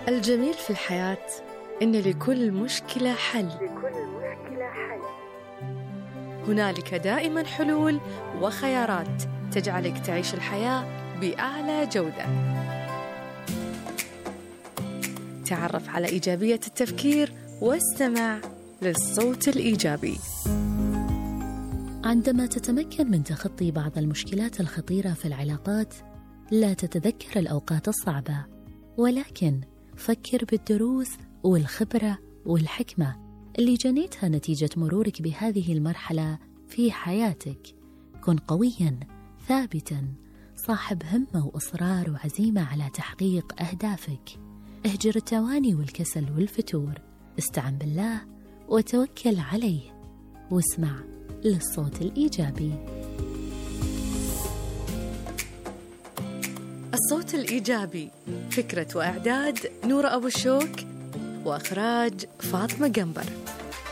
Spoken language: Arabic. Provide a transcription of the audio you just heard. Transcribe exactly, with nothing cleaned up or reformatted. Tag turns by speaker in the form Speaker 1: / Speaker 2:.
Speaker 1: الجميل في الحياة إن لكل مشكلة حل.
Speaker 2: لكل مشكلة حل.
Speaker 1: هنالك دائما حلول وخيارات تجعلك تعيش الحياة بأعلى جودة. تعرف على إيجابية التفكير واستمع للصوت الإيجابي.
Speaker 3: عندما تتمكن من تخطي بعض المشكلات الخطيرة في العلاقات، لا تتذكر الأوقات الصعبة، ولكن فكر بالدروس والخبرة والحكمة اللي جنيتها نتيجة مرورك بهذه المرحلة في حياتك. كن قوياً ثابتاً، صاحب همة وإصرار وعزيمة على تحقيق أهدافك. اهجر التواني والكسل والفتور، استعن بالله وتوكل عليه، واسمع للصوت الإيجابي.
Speaker 1: الصوت الإيجابي، فكرة وإعداد نورة أبو الشوك، وإخراج فاطمة قنبر.